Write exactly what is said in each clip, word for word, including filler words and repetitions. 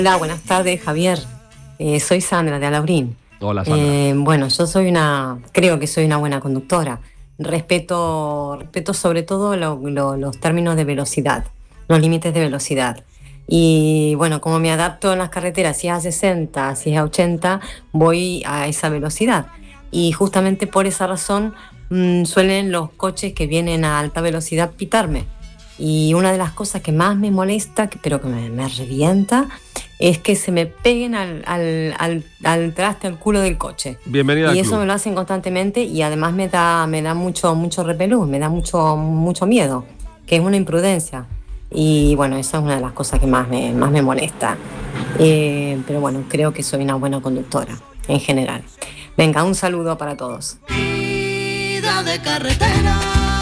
Hola, buenas tardes, Javier. Eh, soy Sandra de Alaurín. Hola, Sandra. Eh, bueno, yo soy una, creo que soy una buena conductora. Respeto, respeto sobre todo lo, lo, los términos de velocidad, los límites de velocidad. Y bueno, como me adapto en las carreteras, si es a sesenta, si es a ochenta, voy a esa velocidad. Y justamente por esa razón mmm, suelen los coches que vienen a alta velocidad pitarme. Y una de las cosas que más me molesta, pero que me, me revienta, es que se me peguen al, al, al, al traste, al culo del coche. Bienvenida y al eso club. me lo hacen constantemente y además me da, me da mucho, mucho repelús, me da mucho, mucho miedo, que es una imprudencia. Y bueno, esa es una de las cosas que más me, más me molesta. Eh, pero bueno, creo que soy una buena conductora, en general. Venga, un saludo para todos. Vida de carretera.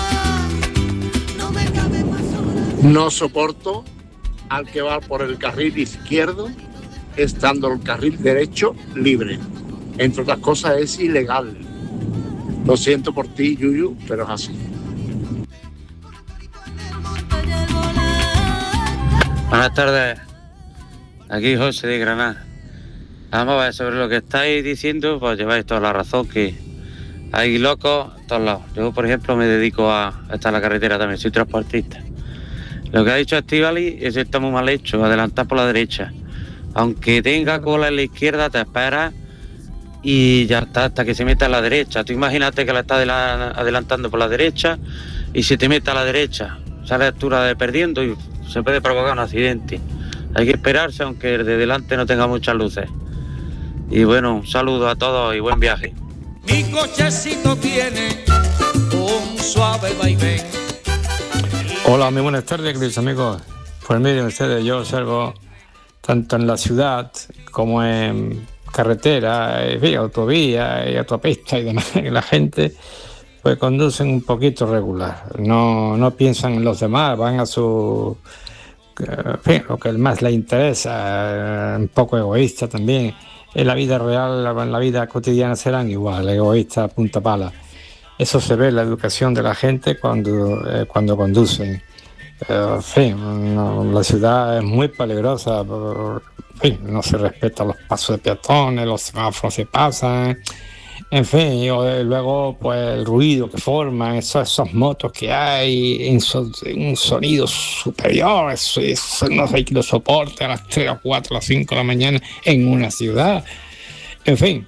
No soporto al que va por el carril izquierdo, estando el carril derecho libre. Entre otras cosas, es ilegal. Lo siento por ti, Yuyu, pero es así. Buenas tardes. Aquí José de Granada. Vamos a ver, sobre lo que estáis diciendo, pues lleváis toda la razón, que hay locos a todos lados. Yo, por ejemplo, me dedico a estar en la carretera también, soy transportista. Lo que ha dicho Estíbaliz es está muy mal hecho, adelantar por la derecha. Aunque tenga cola en la izquierda, te esperas y ya está, hasta que se meta a la derecha. Tú imagínate que la está adelantando por la derecha y se te mete a la derecha. Sale a altura de perdiendo y se puede provocar un accidente. Hay que esperarse, aunque el de delante no tenga muchas luces. Y bueno, un saludo a todos y buen viaje. Mi cochecito tiene un suave vaivén. Hola, muy buenas tardes, queridos amigos. Por medio de ustedes yo observo tanto en la ciudad como en carretera, en fin, autovía y autopista y demás, que la gente pues conducen un poquito regular, no, no piensan en los demás, van a su, en fin, lo que más les interesa, un poco egoísta también. En la vida real, en la vida cotidiana serán igual, egoísta, punta pala. Eso se ve en la educación de la gente cuando, eh, cuando conducen. Eh, en fin, no, la ciudad es muy peligrosa. En fin, no se respetan los pasos de peatones, los semáforos se pasan. En fin, y luego pues el ruido que forman, esos, esos motos que hay, en so, un sonido superior, eso, eso no sé quién lo soporte a las tres, a cuatro, a las cinco de la mañana en una ciudad. En fin.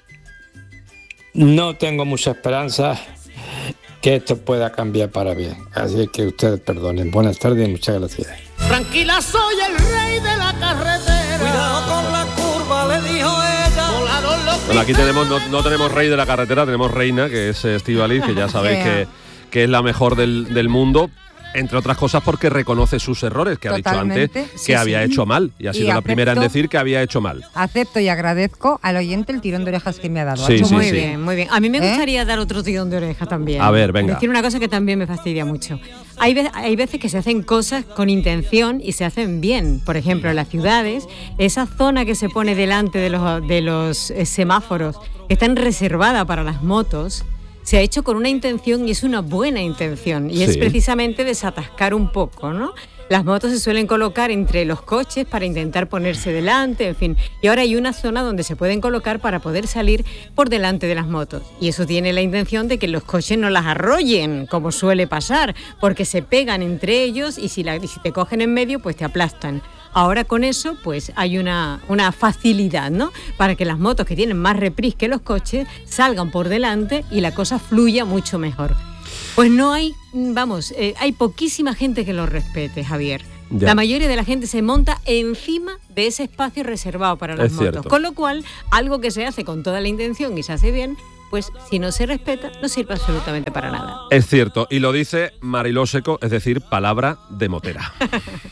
No tengo mucha esperanza que esto pueda cambiar para bien. Así que ustedes perdonen. Buenas tardes y muchas gracias. Tranquila, soy el rey de la carretera. Cuidado con la curva, le dijo ella. Volaron los Bueno, aquí tenemos, no, no tenemos rey de la carretera, tenemos reina, que es Estíbaliz, que ya sabéis que, que es la mejor del, del mundo. Entre otras cosas porque reconoce sus errores, que Totalmente, ha dicho antes que sí, había sí. hecho mal. Y ha sido Y la acepto, primera en decir que había hecho mal. Acepto y agradezco al oyente el tirón de orejas que me ha dado. Sí, Ha hecho sí, Muy sí. bien, muy bien. A mí me ¿Eh? gustaría dar otro tirón de oreja también. A ver, venga. Decir una cosa que también me fastidia mucho. Hay, ve- hay veces que se hacen cosas con intención y se hacen bien. Por ejemplo, en las ciudades, esa zona que se pone delante de los, de los eh, semáforos, que está reservada para las motos, se ha hecho con una intención y es una buena intención. Y es Sí. precisamente desatascar un poco, ¿no? Las motos se suelen colocar entre los coches para intentar ponerse delante, en fin. Y ahora hay una zona donde se pueden colocar para poder salir por delante de las motos. Y eso tiene la intención de que los coches no las arrollen, como suele pasar, porque se pegan entre ellos y si, la, y si te cogen en medio, pues te aplastan. Ahora con eso, pues hay una, una facilidad, ¿no? Para que las motos que tienen más reprise que los coches salgan por delante y la cosa fluya mucho mejor. Pues no hay, vamos, eh, hay poquísima gente que lo respete, Javier. Ya. La mayoría de la gente se monta encima de ese espacio reservado para las Es motos. cierto. Con lo cual, algo que se hace con toda la intención y se hace bien, pues si no se respeta, no sirve absolutamente para nada. Es cierto, y lo dice Mariló Seco, es decir, palabra de motera.